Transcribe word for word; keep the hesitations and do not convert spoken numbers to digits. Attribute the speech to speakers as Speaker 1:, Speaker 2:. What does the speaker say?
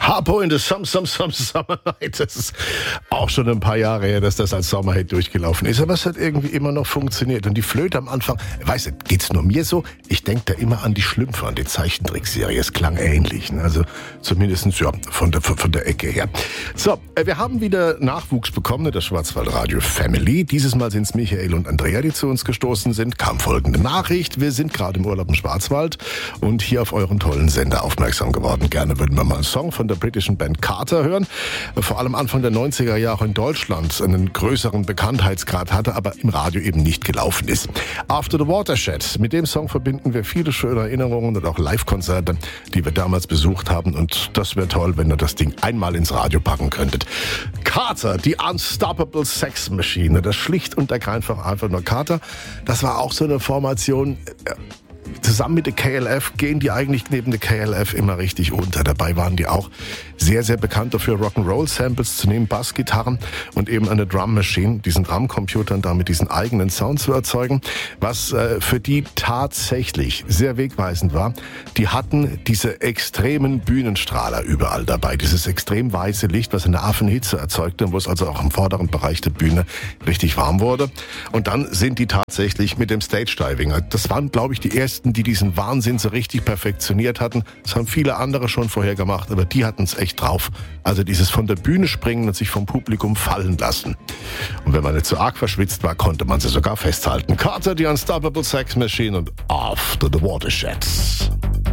Speaker 1: Harpo in the Some, Some, Some Summer Night. Das ist auch schon ein paar Jahre her, dass das als Sommerhit durchgelaufen ist. Aber es hat irgendwie immer noch funktioniert. Und die Flöte am Anfang, weißt du, geht's nur mir so? Ich denke da immer an die Schlümpfe, an die Zeichentrickserie. Es klang ähnlich. Ne? Also zumindest ja, von, der, von der Ecke her. So, wir haben wieder Nachwuchs bekommen in der Schwarzwaldradio Family. Dieses Mal sind es Michael und Andrea, die zu uns gestoßen sind. Kam folgende Nachricht. Wir sind gerade im Urlaub im Schwarzwald und hier auf euren tollen Sender aufmerksam geworden. Gerne würden wir mal einen Song von der britischen Band Carter hören. Vor allem Anfang der neunziger Jahre in Deutschland einen größeren Bekanntheitsgrad hatte, aber im Radio eben nicht gelaufen ist. After the Watershed. Mit dem Song verbinden wir viele schöne Erinnerungen und auch Live-Konzerte, die wir damals besucht haben. Und das wäre toll, wenn ihr das Ding einmal ins Radio packen könntet. Carter, die Unstoppable Sex Machine. Das schlicht und ergreifend einfach nur Carter. Das war auch so eine Formation. Zusammen mit der K L F gehen die eigentlich neben der K L F immer richtig unter. Dabei waren die auch sehr, sehr bekannt dafür, Rock'n'Roll-Samples zu nehmen, Bassgitarren und eben eine Drum Machine, diesen Drumcomputer und damit diesen eigenen Sound zu erzeugen. Was äh, für die tatsächlich sehr wegweisend war, die hatten diese extremen Bühnenstrahler überall dabei. Dieses extrem weiße Licht, was eine Affenhitze erzeugte, wo es also auch im vorderen Bereich der Bühne richtig warm wurde. Und dann sind die tatsächlich mit dem Stage-Diving. Das waren, glaube ich, die ersten, die diesen Wahnsinn so richtig perfektioniert hatten. Das haben viele andere schon vorher gemacht, aber die hatten es echt drauf. Also dieses von der Bühne springen und sich vom Publikum fallen lassen. Und wenn man nicht so arg verschwitzt war, konnte man sie sogar festhalten. Carter, die Unstoppable Sex Machine und After the Watershed.